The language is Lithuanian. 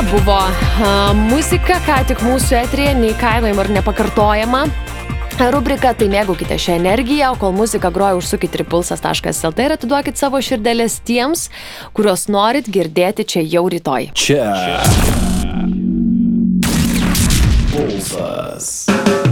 buvo muzika, ką tik mūsų eteryje, neįkainojama ir nepakartojama. Rubrika Tai mėgaukite šią energiją, o kol muzika groja, užsukit ir pulsas.lt ir atiduokit savo širdelės tiems, kuriuos norit girdėti čia jau rytoj. Čia Pulsas.